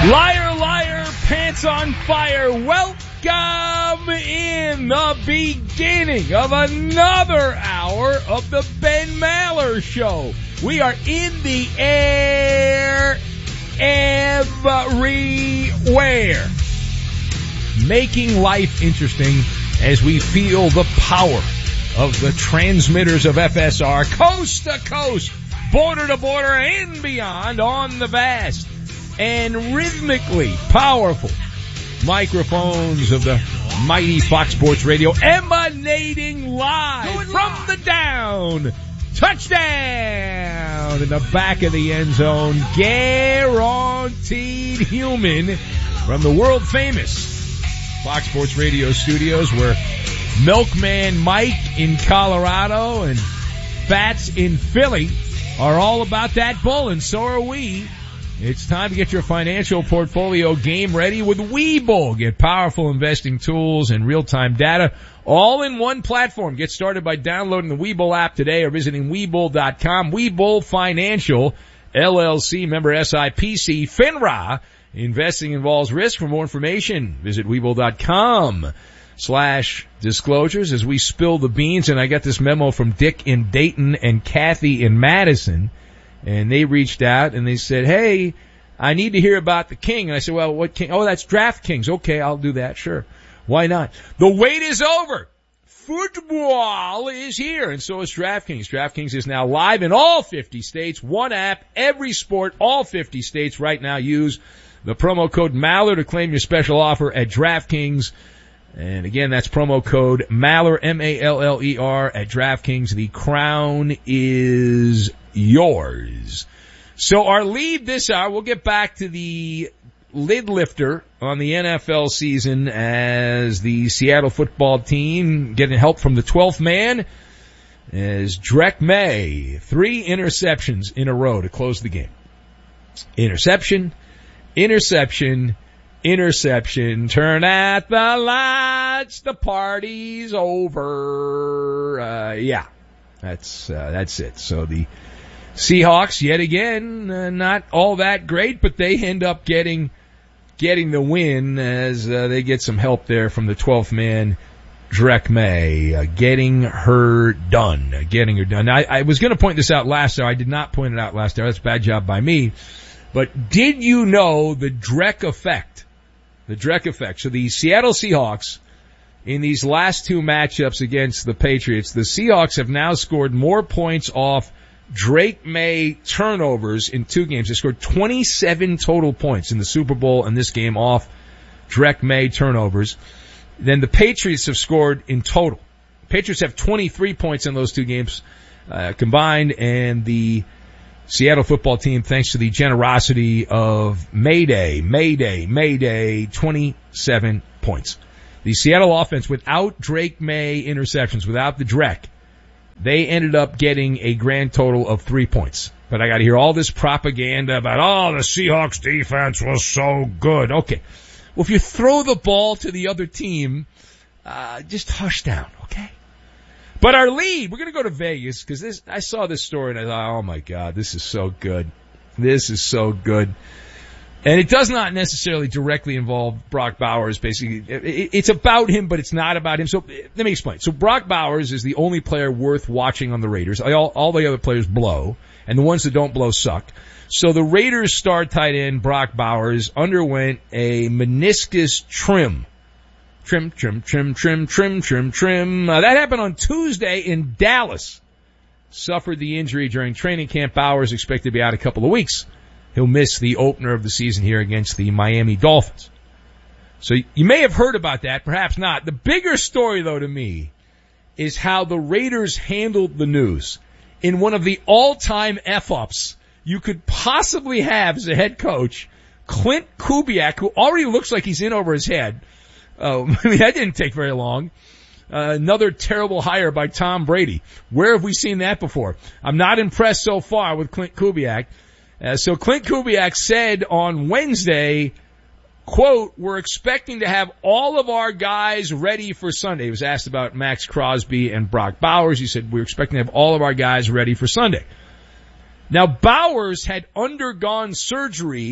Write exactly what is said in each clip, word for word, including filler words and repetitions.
Liar, liar, pants on fire. Welcome in the beginning of another hour of the Ben Maller Show. We are in the air everywhere, making life interesting as we feel the power of the transmitters of F S R, coast to coast, border to border, and beyond on the vast and rhythmically powerful microphones of the mighty Fox Sports Radio, emanating live from the down. Touchdown in the back of the end zone. Guaranteed human from the world famous Fox Sports Radio studios, where Milkman Mike in Colorado and Fats in Philly are all about that bull, and so are we. It's time to get your financial portfolio game ready with Webull. Get powerful investing tools and real-time data all in one platform. Get started by downloading the Webull app today or visiting Webull dot com. Webull Financial, L L C, member S I P C, FINRA. Investing involves risk. For more information, visit Webull dot com slash disclosures as we spill the beans. And I got this memo from Dick in Dayton and Kathy in Madison. And they reached out and they said, hey, I need to hear about the King. And I said, well, what King? Oh, that's DraftKings. Okay, I'll do that. Sure. Why not? The wait is over. Football is here, and so is DraftKings. DraftKings is now live in all fifty states. One app, every sport, all fifty states right now. Use the promo code Maller to claim your special offer at DraftKings. And again, that's promo code Maller, M A L L E R, at DraftKings. The crown is yours. So our lead this hour, we'll get back to the lid lifter on the N F L season as the Seattle football team getting help from the twelfth man as Drake Maye, three interceptions in a row to close the game. Interception, interception, interception, turn out the lights, the party's over. Uh, yeah, that's, uh, that's it. So the Seahawks, yet again, uh, not all that great, but they end up getting, getting the win as, uh, they get some help there from the twelfth man, Drake Maye, uh, getting her done, uh, getting her done. Now, I, I was gonna point this out last hour. I did not point it out last hour. That's a bad job by me. But did you know the Drake effect? The Drake effect. So the Seattle Seahawks, in these last two matchups against the Patriots, the Seahawks have now scored more points off Drake Maye turnovers in two games. They scored twenty-seven total points in the Super Bowl and this game off Drake Maye turnovers than the Patriots have scored in total. Patriots have twenty-three points in those two games uh, combined, and the Seattle football team, thanks to the generosity of Mayday, Mayday, Mayday, twenty-seven points. The Seattle offense, without Drake Maye interceptions, without the Drake, they ended up getting a grand total of three points. But I got to hear all this propaganda about, oh, the Seahawks defense was so good. Okay. Well, if you throw the ball to the other team, uh, just hush down, okay? But our lead, we're going to go to Vegas because this, I saw this story and I thought, oh my God, this is so good. This is so good. And it does not necessarily directly involve Brock Bowers, basically. It's about him, but it's not about him. So let me explain. So Brock Bowers is the only player worth watching on the Raiders. All, all the other players blow, and the ones that don't blow suck. So the Raiders star tight end, Brock Bowers, underwent a meniscus trim. Trim, trim, trim, trim, trim, trim, trim. Uh, that happened on Tuesday in Dallas. Suffered the injury during training camp. Bowers expected to be out a couple of weeks. He'll miss the opener of the season here against the Miami Dolphins. So you may have heard about that, perhaps not. The bigger story, though, to me, is how the Raiders handled the news in one of the all-time F-ups you could possibly have as a head coach. Clint Kubiak, who already looks like he's in over his head. Uh, I mean, that didn't take very long. Uh, another terrible hire by Tom Brady. Where have we seen that before? I'm not impressed so far with Clint Kubiak. Uh, so Clint Kubiak said on Wednesday, quote, we're expecting to have all of our guys ready for Sunday. He was asked about Max Crosby and Brock Bowers. He said, we're expecting to have all of our guys ready for Sunday. Now, Bowers had undergone surgery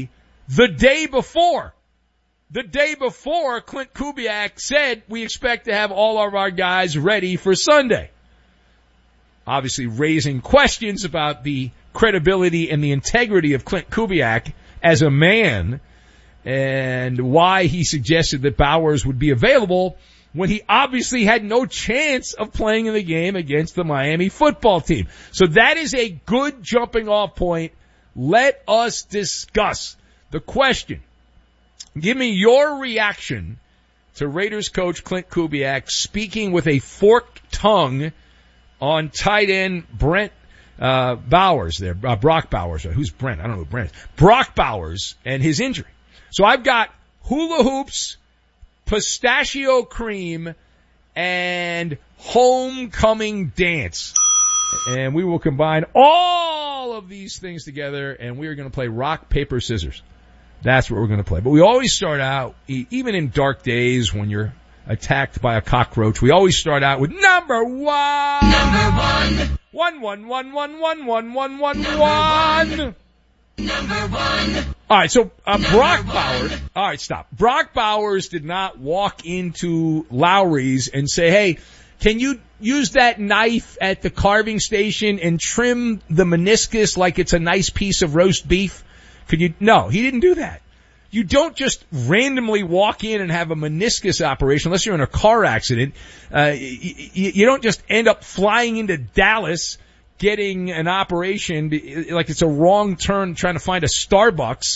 the day before. The day before, Clint Kubiak said we expect to have all of our guys ready for Sunday. Obviously raising questions about the credibility and the integrity of Clint Kubiak as a man and why he suggested that Bowers would be available when he obviously had no chance of playing in the game against the Miami football team. So that is a good jumping off point. Let us discuss the question. Give me your reaction to Raiders coach Clint Kubiak speaking with a forked tongue on tight end Brent uh Bowers there, uh, Brock Bowers. Who's Brent? I don't know who Brent is. Brock Bowers and his injury. So I've got hula hoops, pistachio cream, and homecoming dance. And we will combine all of these things together, and we are going to play rock, paper, scissors. That's what we're going to play. But we always start out, even in dark days when you're attacked by a cockroach, we always start out with number one. Number one. One, one, one, one, one, one, one, one, one. Number one. All right, so uh, Brock Bowers. All right, stop. Brock Bowers did not walk into Lowry's and say, "Hey, can you use that knife at the carving station and trim the meniscus like it's a nice piece of roast beef? Could you?" No, he didn't do that. You don't just randomly walk in and have a meniscus operation unless you're in a car accident. Uh, you, you don't just end up flying into Dallas getting an operation like it's a wrong turn trying to find a Starbucks.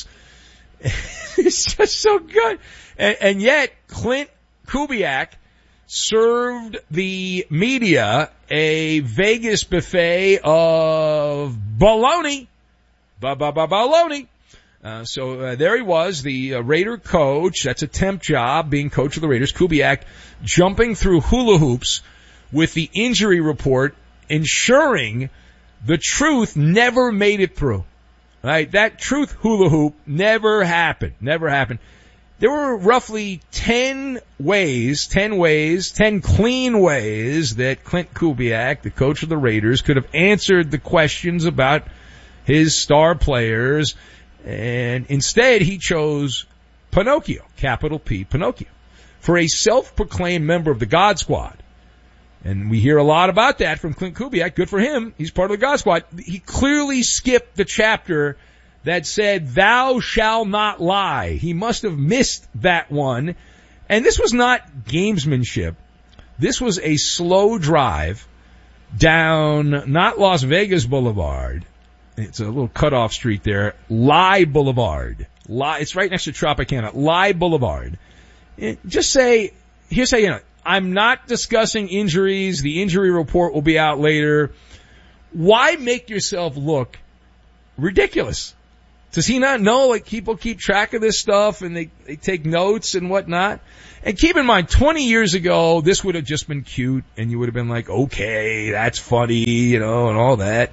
It's just so good. And, and yet, Clint Kubiak served the media a Vegas buffet of baloney. Ba-ba-ba-baloney. Uh, so uh, there he was, the uh, Raider coach. That's a temp job, being coach of the Raiders. Kubiak jumping through hula hoops with the injury report, ensuring the truth never made it through. Right? That truth hula hoop never happened. Never happened. There were roughly ten ways, ten ways, ten clean ways that Clint Kubiak, the coach of the Raiders, could have answered the questions about his star players. And instead, he chose Pinocchio, capital P, Pinocchio, for a self-proclaimed member of the God Squad. And we hear a lot about that from Clint Kubiak. Good for him. He's part of the God Squad. He clearly skipped the chapter that said, "Thou shalt not lie." He must have missed that one. And this was not gamesmanship. This was a slow drive down, not Las Vegas Boulevard. It's a little cutoff street there. Lie Boulevard. Lie. It's right next to Tropicana. Lie Boulevard. It, just say, here's how you know. I'm not discussing injuries. The injury report will be out later. Why make yourself look ridiculous? Does he not know, like, people keep track of this stuff and they, they take notes and whatnot? And keep in mind, twenty years ago, this would have just been cute and you would have been like, okay, that's funny, you know, and all that.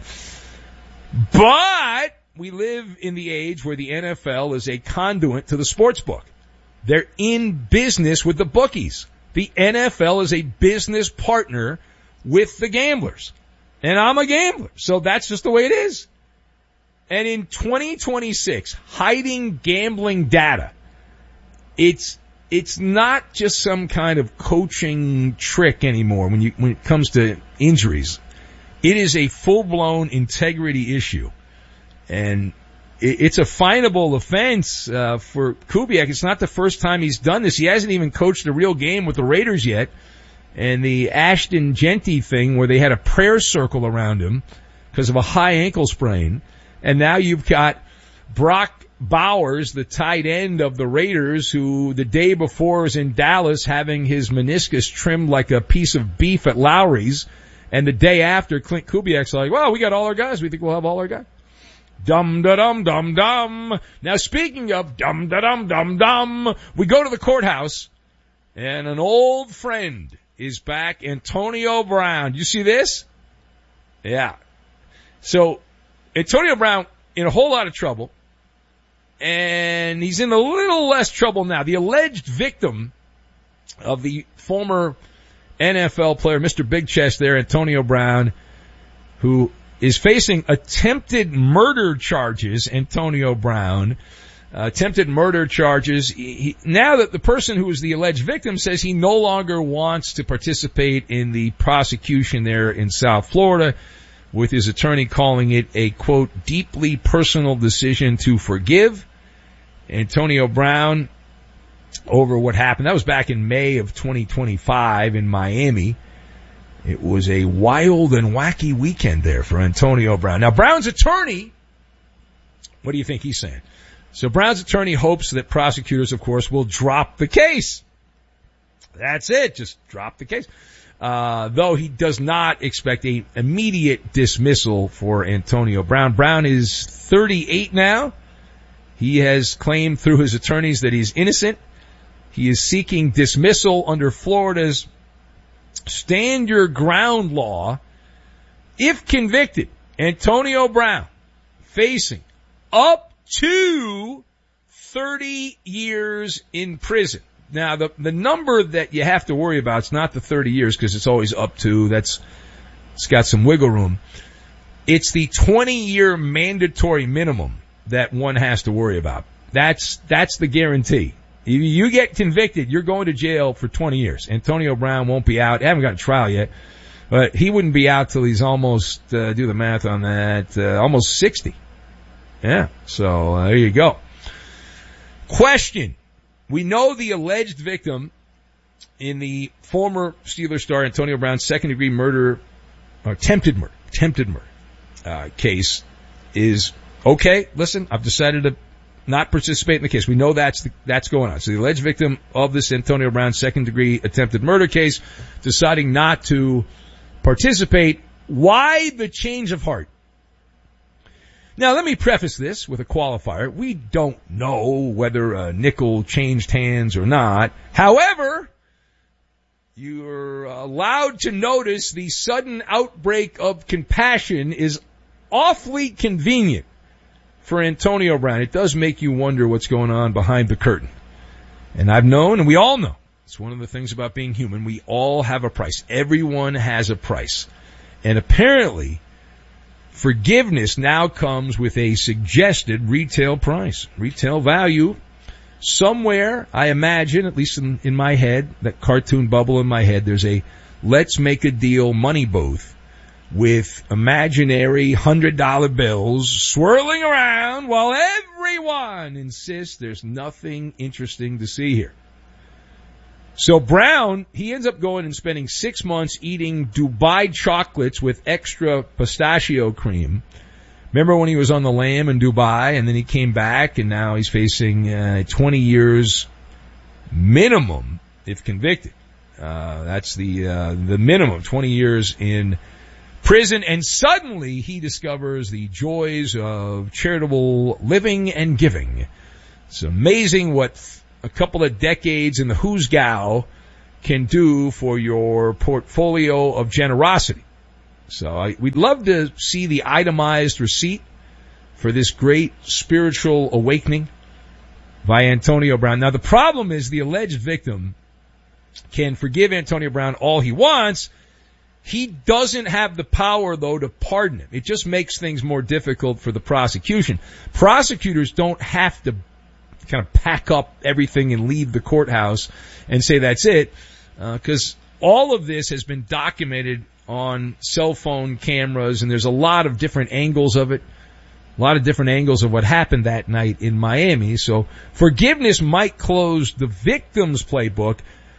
But we live in the age where the N F L is a conduit to the sports book. They're in business with the bookies. The N F L is a business partner with the gamblers. And I'm a gambler, so that's just the way it is. And in twenty twenty-six, hiding gambling data, it's it's not just some kind of coaching trick anymore when you when it comes to injuries. It is a full-blown integrity issue. And it's a finable offense uh, for Kubiak. It's not the first time he's done this. He hasn't even coached a real game with the Raiders yet. And the Ashton Genty thing where they had a prayer circle around him because of a high ankle sprain. And now you've got Brock Bowers, the tight end of the Raiders, who the day before was in Dallas having his meniscus trimmed like a piece of beef at Lowry's. And the day after, Clint Kubiak's like, well, we got all our guys. We think we'll have all our guys. Dum-da-dum-dum-dum. Now, speaking of dum-da-dum-dum-dum, we go to the courthouse, and an old friend is back, Antonio Brown. You see this? Yeah. So, Antonio Brown in a whole lot of trouble, and he's in a little less trouble now. The alleged victim of the former N F L player, Mister Big Chest there, Antonio Brown, who is facing attempted murder charges, Antonio Brown, uh, attempted murder charges. He, he, now that the person who was the alleged victim says he no longer wants to participate in the prosecution there in South Florida, with his attorney calling it a, quote, deeply personal decision to forgive Antonio Brown over what happened. That was back in May of twenty twenty-five in Miami. It was a wild and wacky weekend there for Antonio Brown. Now, Brown's attorney, what do you think he's saying? So Brown's attorney hopes that prosecutors, of course, will drop the case. That's it. Just drop the case. Uh, though he does not expect an immediate dismissal for Antonio Brown. Brown is thirty-eight now. He has claimed through his attorneys that he's innocent. He is seeking dismissal under Florida's stand your ground law. If convicted, Antonio Brown facing up to thirty years in prison. Now, the, the number that you have to worry about is not the thirty years because it's always up to. That's, it's got some wiggle room. It's the twenty year mandatory minimum that one has to worry about. That's, that's the guarantee. If you get convicted, you're going to jail for twenty years. Antonio Brown won't be out. I haven't got a trial yet, but he wouldn't be out till he's almost, uh, do the math on that, uh, almost sixty. Yeah. So, uh, there you go. Question. We know the alleged victim in the former Steelers star Antonio Brown's second degree murder, or attempted murder, attempted murder, uh, case is, okay, listen, I've decided to not participate in the case. We know that's the, that's going on. So the alleged victim of this Antonio Brown second degree attempted murder case deciding not to participate. Why the change of heart? Now let me preface this with a qualifier. We don't know whether a nickel changed hands or not. However, you're allowed to notice the sudden outbreak of compassion is awfully convenient for Antonio Brown. It does make you wonder what's going on behind the curtain. And I've known, and we all know, it's one of the things about being human, we all have a price. Everyone has a price. And apparently, forgiveness now comes with a suggested retail price, retail value. Somewhere, I imagine, at least in, in my head, that cartoon bubble in my head, there's a let's make a deal money booth with imaginary hundred dollar bills swirling around while everyone insists there's nothing interesting to see here. So Brown, he ends up going and spending six months eating Dubai chocolates with extra pistachio cream. Remember when he was on the lam in Dubai and then he came back and now he's facing uh, twenty years minimum if convicted. Uh, that's the, uh, the minimum, twenty years in prison, and suddenly he discovers the joys of charitable living and giving. It's amazing what a couple of decades in the who's gal can do for your portfolio of generosity. So I, we'd love to see the itemized receipt for this great spiritual awakening by Antonio Brown. Now the problem is the alleged victim can forgive Antonio Brown all he wants. He doesn't have the power, though, to pardon him. It just makes things more difficult for the prosecution. Prosecutors don't have to kind of pack up everything and leave the courthouse and say that's it, because uh, all of this has been documented on cell phone cameras, and there's a lot of different angles of it, a lot of different angles of what happened that night in Miami. So forgiveness might close the victim's playbook,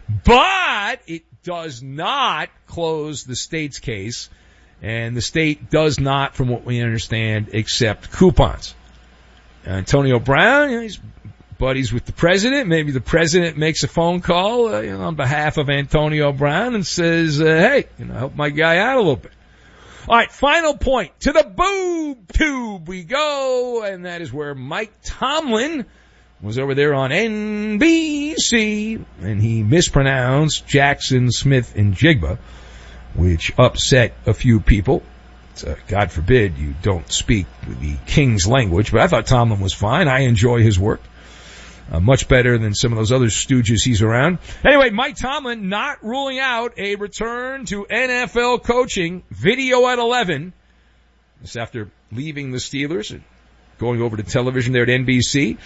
but it does not close the state's case, and the state does not, from what we understand, accept coupons. Antonio Brown, you know, he's buddies with the president. Maybe the president makes a phone call uh, you know, on behalf of Antonio Brown and says, uh, hey, you know, help my guy out a little bit. All right, final point. To the boob tube we go, and that is where Mike Tomlin was over there on N B C, and he mispronounced Jackson Smith and Jigba, which upset a few people. Uh, God forbid you don't speak the King's language, but I thought Tomlin was fine. I enjoy his work. Uh, much better than some of those other stooges he's around. Anyway, Mike Tomlin not ruling out a return to N F L coaching. Video at eleven. This after leaving the Steelers and going over to television there at N B C.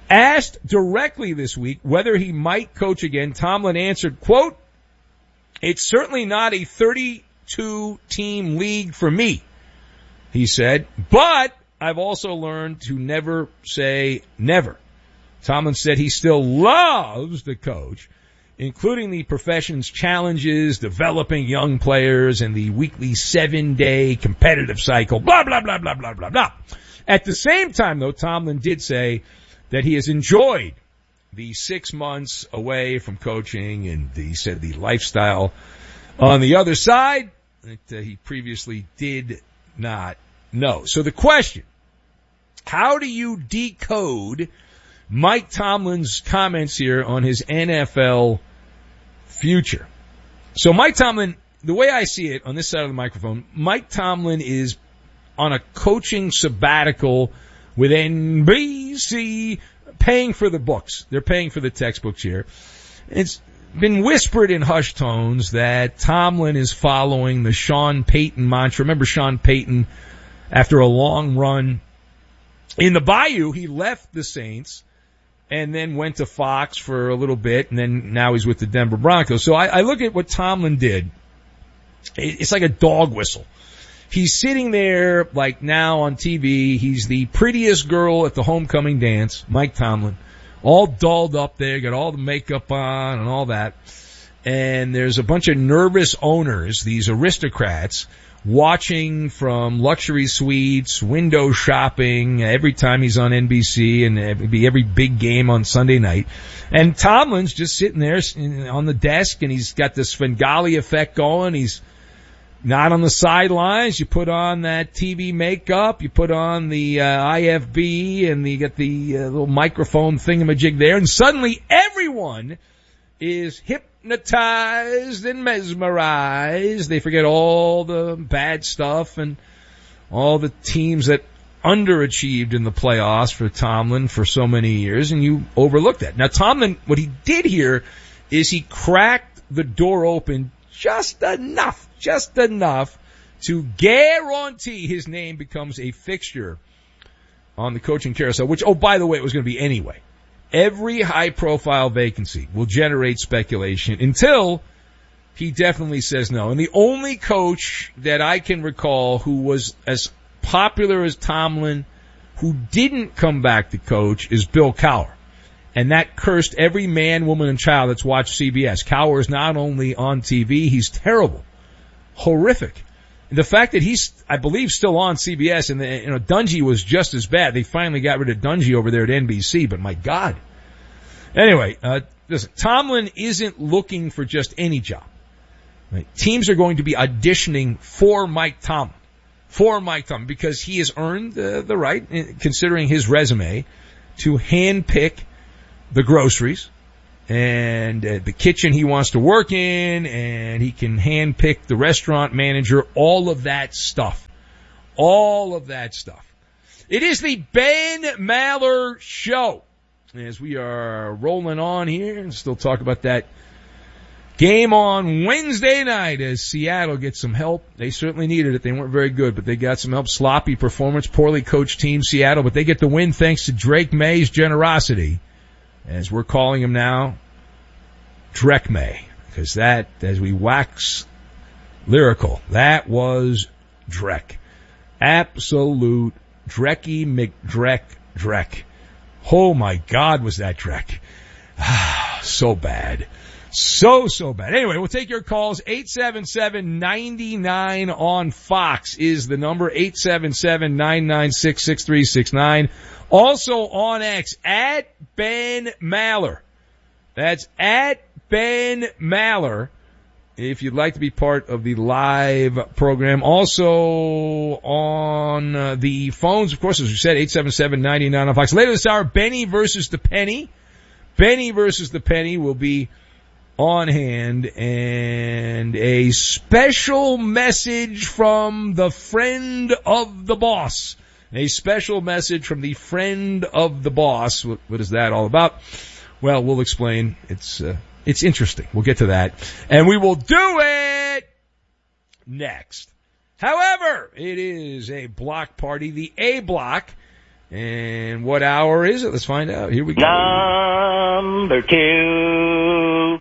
Asked directly this week whether he might coach again, Tomlin answered, quote, "It's certainly not a thirty-two team league for me," he said, "but I've also learned to never say never." Tomlin said he still loves the coach, including the profession's challenges, developing young players, and the weekly seven-day competitive cycle, blah, blah, blah, blah, blah, blah, blah. At the same time, though, Tomlin did say that he has enjoyed the six months away from coaching, and he said the lifestyle on the other side that uh, he previously did not know. So the question, how do you decode Mike Tomlin's comments here on his N F L future? So Mike Tomlin, the way I see it on this side of the microphone, Mike Tomlin is on a coaching sabbatical with N B C paying for the books. They're paying for the textbooks here. It's been whispered in hushed tones that Tomlin is following the Sean Payton mantra. Remember Sean Payton, after a long run in the Bayou, he left the Saints and then went to Fox for a little bit, and then now he's with the Denver Broncos. So I, I look at what Tomlin did. It's like a dog whistle. He's sitting there, like now on T V. He's the prettiest girl at the homecoming dance, Mike Tomlin, all dolled up there, got all the makeup on and all that. And there's a bunch of nervous owners, these aristocrats, watching from luxury suites, window shopping every time he's on N B C and every, every big game on Sunday night. And Tomlin's just sitting there on the desk, and he's got this Svengali effect going. He's not on the sidelines. You put on that T V makeup, you put on the uh, I F B, and you get the uh, little microphone thingamajig there, and suddenly everyone is hypnotized and mesmerized. They forget all the bad stuff and all the teams that underachieved in the playoffs for Tomlin for so many years, and you overlook that. Now, Tomlin, what he did here is he cracked the door open just enough, just enough to guarantee his name becomes a fixture on the coaching carousel, which, oh, by the way, it was going to be anyway. Every high-profile vacancy will generate speculation until he definitely says no. And the only coach that I can recall who was as popular as Tomlin who didn't come back to coach is Bill Cowher. And that cursed every man, woman, and child that's watched C B S. Cowher is not only on T V, he's terrible. Horrific. The fact that he's, I believe, still on C B S, and the, you know, Dungy was just as bad. They finally got rid of Dungy over there at N B C, but my God. Anyway, uh, listen, Tomlin isn't looking for just any job. Right? Teams are going to be auditioning for Mike Tomlin, for Mike Tomlin, because he has earned uh, the right, considering his resume, to handpick the groceries and uh, the kitchen he wants to work in, and he can handpick the restaurant manager, all of that stuff. All of that stuff. It is the Ben Maller Show. As we are rolling on here and still talk about that game on Wednesday night as Seattle gets some help. They certainly needed it. They weren't very good, but they got some help. Sloppy performance, poorly coached team, Seattle, but they get the win thanks to Drake May's generosity. As we're calling him now, Drek May, because that, as we wax lyrical, that was Drek. Absolute Drecky McDrek Drek. Oh my God, was that Drek. So bad. So, so bad. Anyway, we'll take your calls. eight seven seven, nine nine on Fox is the number. eight seven seven, nine nine six, six three six nine. Also on X, at Ben Maller. That's at Ben Maller. If you'd like to be part of the live program. Also on uh, the phones, of course, as we said, eight seven seven, nine nine on Fox. Later this hour, Benny versus the Penny. Benny versus the Penny will be on hand, and a special message from the friend of the boss. A special message from the friend of the boss. What, what is that all about? Well, we'll explain. It's uh, it's interesting. We'll get to that. And we will do it next. However, it is a block party, the A block, And what hour is it? Let's find out. Here we go. Number two.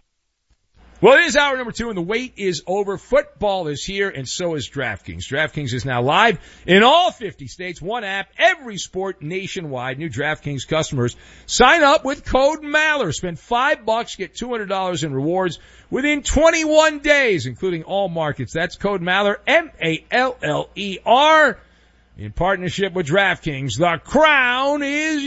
Well, it is hour number two, and the wait is over. Football is here, and so is DraftKings. DraftKings is now live in all fifty states. One app, every sport nationwide. New DraftKings customers sign up with code Maller. Spend five bucks, get two hundred dollars in rewards within twenty-one days, including all markets. That's code Maller, M A L L E R. In partnership with DraftKings, the crown is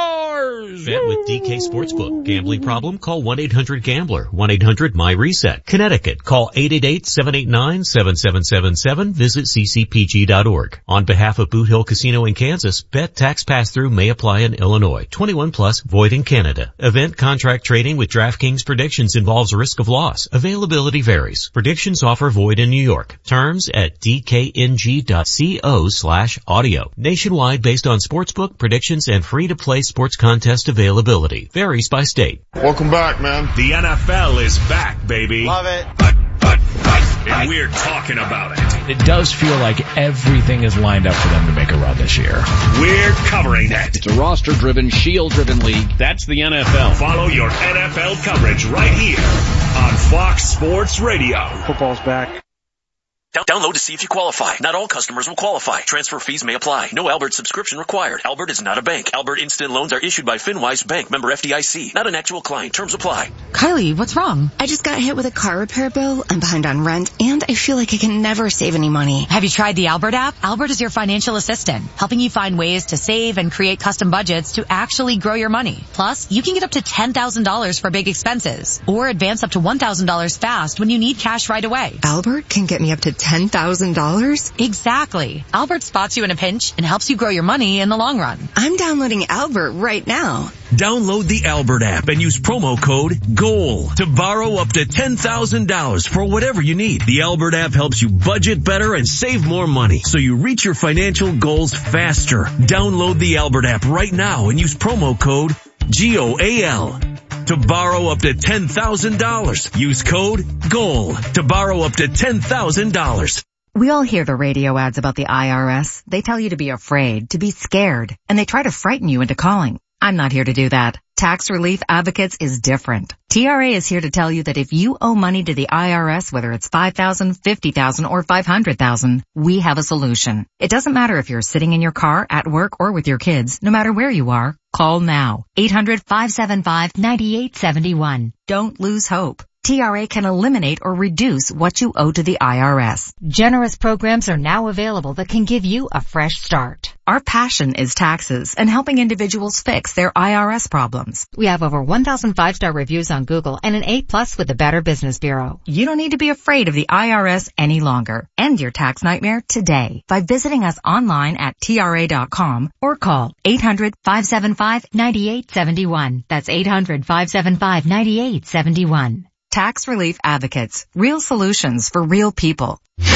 yours. Bet with D K Sportsbook. Gambling problem? Call one eight hundred gambler. one eight hundred my reset. Connecticut. Call eight eight eight, seven eight nine, seven seven seven seven. Visit c c p g dot org. On behalf of Boot Hill Casino in Kansas, bet tax pass-through may apply in Illinois. twenty-one plus, void in Canada. Event contract trading with DraftKings predictions involves risk of loss. Availability varies. Predictions offer void in New York. Terms at d k n g dot co slash audio. Nationwide based on sportsbook predictions and free-to-play sports contest availability. Varies by state. Welcome back, man. The N F L is back, baby. Love it. But, but, but, and we're talking about it. It does feel like everything is lined up for them to make a run this year. We're covering it. It's a roster-driven, shield-driven league. That's the N F L. Follow your N F L coverage right here on Fox Sports Radio. Football's back. Download to see if you qualify. Not all customers will qualify. Transfer fees may apply. No Albert subscription required. Albert is not a bank. Albert Instant Loans are issued by FinWise Bank, member F D I C. Not an actual client. Terms apply. Kylie, what's wrong? I just got hit with a car repair bill. I'm behind on rent, and I feel like I can never save any money. Have you tried the Albert app? Albert is your financial assistant, helping you find ways to save and create custom budgets to actually grow your money. Plus, you can get up to ten thousand dollars for big expenses, or advance up to one thousand dollars fast when you need cash right away. Albert can get me up to ten thousand dollars? Exactly. Albert spots you in a pinch and helps you grow your money in the long run. I'm downloading Albert right now. Download the Albert app and use promo code GOAL to borrow up to ten thousand dollars for whatever you need. The Albert app helps you budget better and save more money so you reach your financial goals faster. Download the Albert app right now and use promo code G O A L to borrow up to ten thousand dollars. Use code GOAL to borrow up to ten thousand dollars. We all hear the radio ads about the I R S. They tell you to be afraid, to be scared, and they try to frighten you into calling. I'm not here to do that. Tax Relief Advocates is different. T R A is here to tell you that if you owe money to the I R S, whether it's five thousand dollars, fifty thousand dollars, or five hundred thousand dollars, we have a solution. It doesn't matter if you're sitting in your car, at work, or with your kids. No matter where you are, call now. eight hundred, five seven five, nine eight seven one. Don't lose hope. T R A can eliminate or reduce what you owe to the I R S. Generous programs are now available that can give you a fresh start. Our passion is taxes and helping individuals fix their I R S problems. We have over one thousand five-star reviews on Google and an A plus with the Better Business Bureau. You don't need to be afraid of the I R S any longer. End your tax nightmare today by visiting us online at T R A dot com or call eight hundred, five seven five, nine eight seven one. That's eight hundred, five seven five, nine eight seven one. Tax Relief Advocates. Real solutions for real people.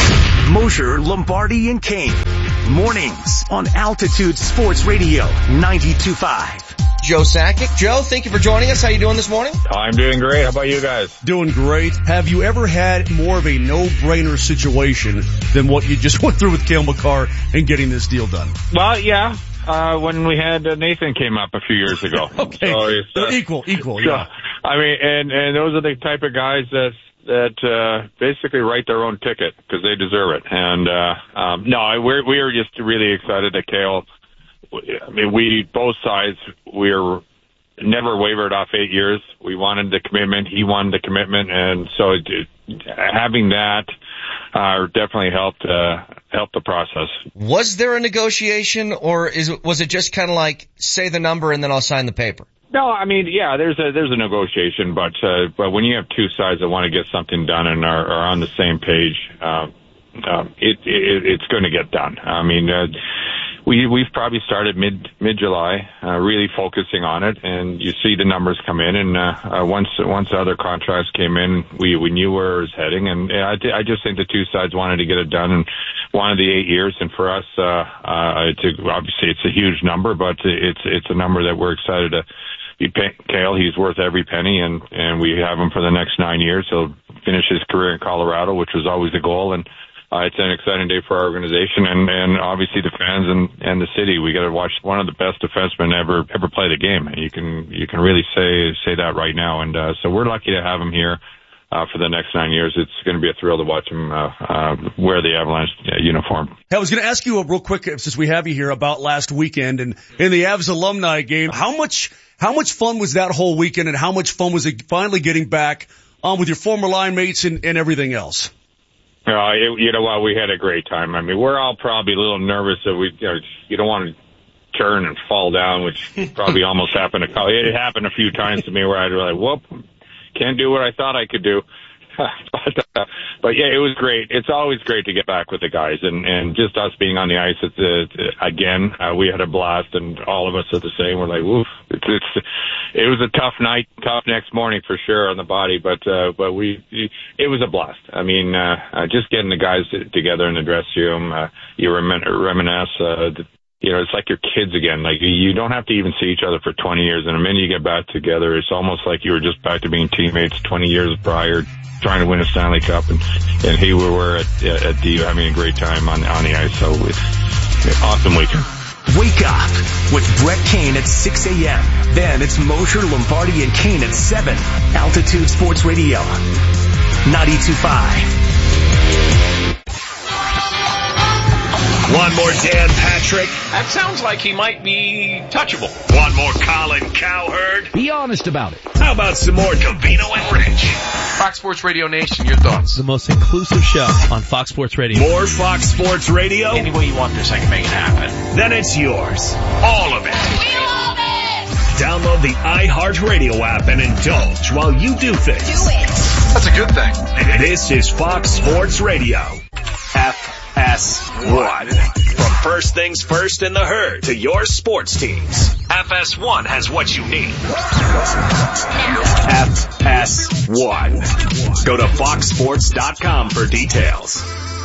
Mosher, Lombardi, and Kane. Mornings on Altitude Sports Radio ninety-two point five. Joe Sakic. Joe, thank you for joining us. How you doing this morning? I'm doing great. How about you guys? Doing great. Have you ever had more of a no-brainer situation than what you just went through with Cale Makar and getting this deal done? Well, yeah. Uh, when we had uh, Nathan came up a few years ago. Okay. So it's, uh, equal, equal, so, yeah. I mean, and, and those are the type of guys that, that, uh, basically write their own ticket because they deserve it. And, uh, um, no, we're, we are just really excited that Cale, I mean, we, both sides, we're never wavered off eight years. We wanted the commitment. He wanted the commitment. And so it, it, having that, uh, definitely helped, uh, help the process. Was there a negotiation, or is it, was it just kind of like, say the number and then I'll sign the paper? No, I mean, yeah, there's a there's a negotiation, but uh, but when you have two sides that want to get something done and are, are on the same page, uh, uh, it, it it's going to get done. I mean, uh, we we've probably started mid mid July, uh, really focusing on it, and you see the numbers come in, and uh, uh, once once the other contracts came in, we we knew where it was heading, and I I just think the two sides wanted to get it done and wanted the eight years, and for us, uh, uh, it's a, obviously it's a huge number, but it's it's a number that we're excited to. Be Cale, he's worth every penny, and, and we have him for the next nine years. He'll finish his career in Colorado, which was always a goal, and uh, Uh, it's an exciting day for our organization and, and obviously the fans and, and the city. We got to watch one of the best defensemen ever ever play the game. You can you can really say say that right now. And uh, so we're lucky to have him here uh, for the next nine years. It's going to be a thrill to watch him uh, uh, wear the Avalanche uh, uniform. Hey, I was going to ask you a real quick, since we have you here, about last weekend and in the Avs alumni game. How much how much fun was that whole weekend, and how much fun was it finally getting back on with your former line mates and, and everything else? Uh, it, you know what? We had a great time. I mean, we're all probably a little nervous that we, you know, you don't want to turn and fall down, which probably almost happened to Col- It happened a few times to me where I'd be like, whoop, can't do what I thought I could do. but, uh, but yeah, it was great. It's always great to get back with the guys, and, and just us being on the ice. It's, uh, again, uh, we had a blast, and all of us are the same. We're like, woof. It's, it's, it was a tough night, tough next morning for sure on the body, but, uh, but we, it was a blast. I mean, uh, uh just getting the guys together in the dressing room, uh, you remin- reminisce, uh, the, you know, it's like your kids again. Like, you don't have to even see each other for twenty years, and the minute you get back together, it's almost like you were just back to being teammates twenty years prior, trying to win a Stanley Cup, and, and here we were at, at D U having a great time on, on the ice. So it's an awesome weekend. Wake up with Brett Kane at six a.m. Then it's Mosher, Lombardi, and Kane at seven. Altitude Sports Radio, ninety-two point five. One more Dan Patrick. That sounds like he might be touchable. One more Colin Cowherd. Be honest about it. How about some more Covino and Rich? Fox Sports Radio Nation, your thoughts? The most inclusive show on Fox Sports Radio. More Fox Sports Radio? Any way you want this, I can make it happen. Then it's yours. All of it. We love it! Download the iHeartRadio app and indulge while you do things. Do it! That's a good thing. This is Fox Sports Radio. F S one. From first things first in the herd to your sports teams, F S one has what you need. F S one. Go to fox sports dot com for details.